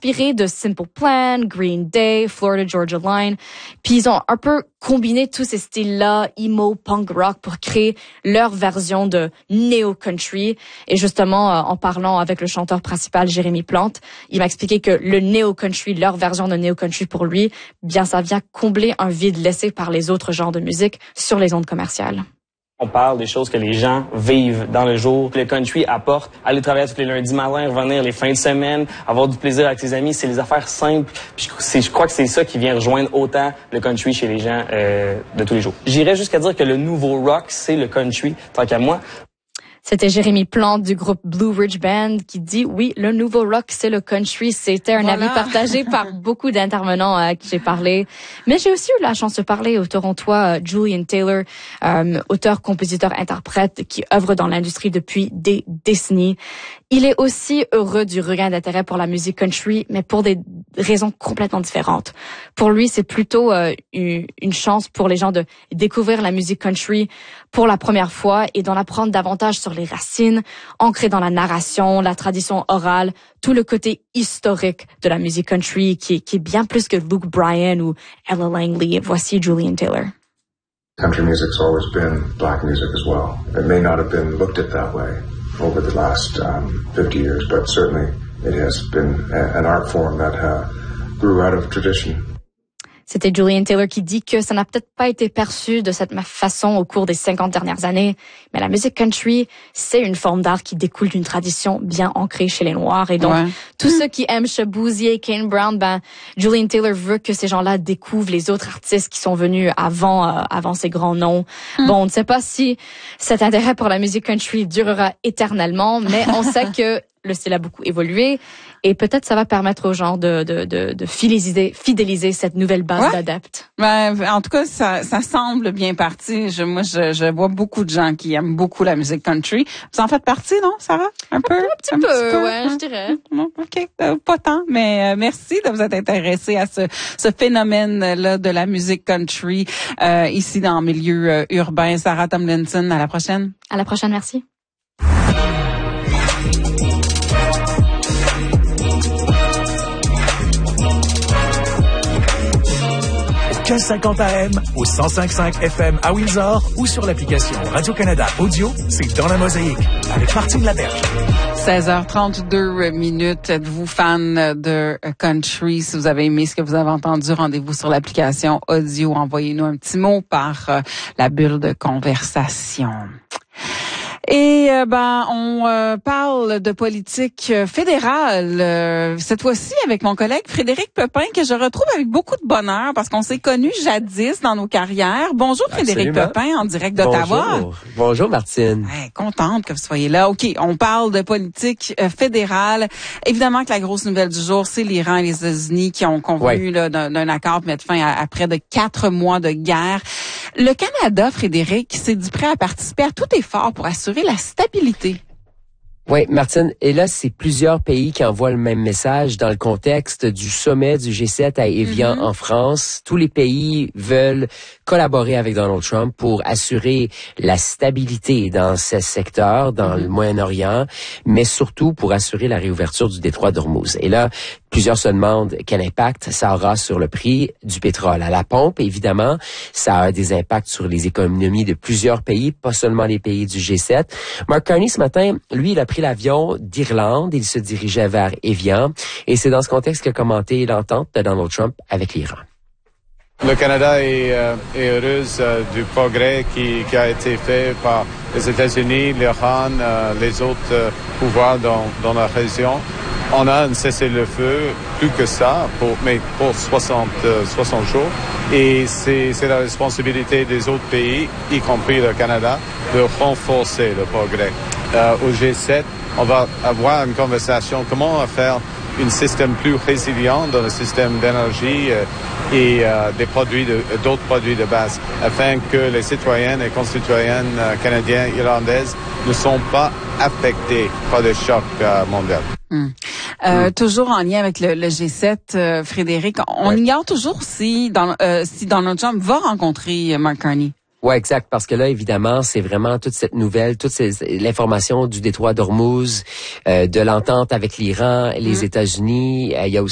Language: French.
inspiré de Simple Plan, Green Day, Florida Georgia Line. Puis ils ont un peu combiné tous ces styles-là, emo, punk rock, pour créer leur version de néo-country. Et justement, en parlant avec le chanteur principal, Jérémy Plante, il m'a expliqué que le néo-country, leur version de néo-country pour lui, bien ça vient combler un vide laissé par les autres genres de musique sur les ondes commerciales. On parle des choses que les gens vivent dans le jour. Le country apporte aller travailler tous les lundis matins, revenir les fins de semaine, avoir du plaisir avec ses amis. C'est les affaires simples. Puis je crois que c'est ça qui vient rejoindre autant le country chez les gens de tous les jours. J'irais jusqu'à dire que le nouveau rock, c'est le country, tant qu'à moi. C'était Jérémy Plante du groupe Blue Ridge Band qui dit oui, le nouveau rock, c'est le country. C'était un avis partagé par beaucoup d'intervenants à qui j'ai parlé. Mais j'ai aussi eu la chance de parler au Torontois Julian Taylor, auteur, compositeur, interprète qui œuvre dans l'industrie depuis des décennies. Il est aussi heureux du regain d'intérêt pour la musique country, mais pour des raisons complètement différentes. Pour lui, c'est plutôt une chance pour les gens de découvrir la musique country pour la première fois et d'en apprendre davantage sur les racines, ancrées dans la narration, la tradition orale, tout le côté historique de la musique country qui est bien plus que Luke Bryan ou Ella Langley. Voici Julian Taylor. Country music's always been black music as well. It may not have been looked at that way over the last 50 years, but certainly it has been an art form that grew out of tradition. C'était Julian Taylor qui dit que ça n'a peut-être pas été perçu de cette façon au cours des 50 dernières années, mais la musique country, c'est une forme d'art qui découle d'une tradition bien ancrée chez les Noirs. Et donc, tous ceux qui aiment Shaboozey, Kane Brown, Julian Taylor veut que ces gens-là découvrent les autres artistes qui sont venus avant ces grands noms. Bon, on ne sait pas si cet intérêt pour la musique country durera éternellement, mais on sait que le style a beaucoup évolué et peut-être ça va permettre aux gens de fidéliser cette nouvelle base d'adeptes. En tout cas, ça semble bien parti. Moi, je vois beaucoup de gens qui aiment beaucoup la musique country. Vous en faites partie, non, Sarah? Un peu? Un petit peu, ouais, je dirais. OK, pas tant, mais merci de vous être intéressé à ce phénomène-là de la musique country ici dans le milieu urbain. Sarah Tomlinson, à la prochaine. À la prochaine, merci. 1550 AM au 105.5 FM à Windsor ou sur l'application Radio-Canada Audio, c'est Dans la Mosaïque avec Martine Laberge. 16h32. Êtes-vous fan de country? Si vous avez aimé ce que vous avez entendu, rendez-vous sur l'application audio. Envoyez-nous un petit mot par la bulle de conversation. Et on parle de politique fédérale cette fois-ci avec mon collègue Frédéric Pepin que je retrouve avec beaucoup de bonheur parce qu'on s'est connus jadis dans nos carrières. Bonjour Frédéric Pepin en direct d'Ottawa. Bonjour Martine. Contente que vous soyez là. OK, on parle de politique fédérale. Évidemment que la grosse nouvelle du jour, c'est l'Iran et les États-Unis qui ont convenu d'un accord pour mettre fin à près de 4 mois de guerre. Le Canada, Frédéric, s'est dit prêt à participer à tout effort pour assurer la stabilité. Oui, Martine, et là, c'est plusieurs pays qui envoient le même message dans le contexte du sommet du G7 à Évian en France. Tous les pays veulent collaborer avec Donald Trump pour assurer la stabilité dans ce secteur, dans le Moyen-Orient, mais surtout pour assurer la réouverture du détroit d'Ormuz. Et là, plusieurs se demandent quel impact ça aura sur le prix du pétrole à la pompe. Évidemment, ça a des impacts sur les économies de plusieurs pays, pas seulement les pays du G7. Mark Carney, ce matin, lui, il a pris l'avion d'Irlande. Il se dirigeait vers Évian. Et c'est dans ce contexte qu'il a commenté l'entente de Donald Trump avec l'Iran. Le Canada est heureuse du progrès qui a été fait par les États-Unis, l'Iran, les autres pouvoirs dans la région. On a un cessez-le-feu, plus que ça, pour 60 jours. Et c'est la responsabilité des autres pays, y compris le Canada, de renforcer le progrès. Au G7, on va avoir une conversation comment faire un système plus résilient dans le système d'énergie et d'autres produits de base, afin que les citoyennes et concitoyennes canadiens, irlandaises ne sont pas affectés par des chocs mondiaux. Toujours en lien avec le G7, Frédéric, on ignore toujours si Donald Trump va rencontrer Mark Carney. Ouais, exact, parce que là, évidemment, c'est vraiment toute cette nouvelle, l'information du détroit d'Ormuz, de l'entente avec l'Iran, les États-Unis. Il y a aussi